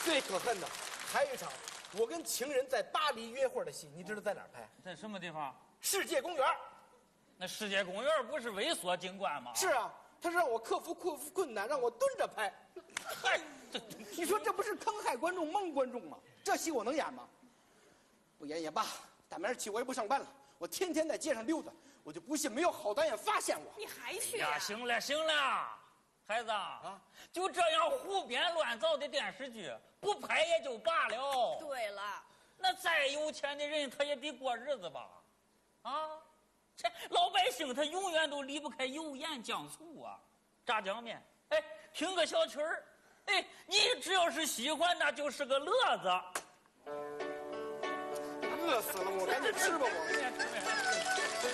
最可恨的还有一场我跟情人在巴黎约会的戏，你知道在哪儿拍？ 在什么地方？ 世界公园。 那世界公园不是猥琐景观吗？ 是啊，他是让我克服困难，让我蹲着拍。 嗨， 你说这不是坑害观众、蒙观众吗？这戏我能演吗？不演也罢，打明儿起我也不上班了，我天天在街上溜达，我就不信没有好导演发现我。 你还去呀，行了行了，孩子啊，就这样胡编乱造的电视剧，不拍也就罢了。 对了， 那再有钱的人，他也得过日子吧？啊，这老百姓他永远都离不开油盐酱醋啊，炸酱面，哎，听个小曲儿，哎，你只要是喜欢，那就是个乐子。 饿死了我，赶紧吃吧我。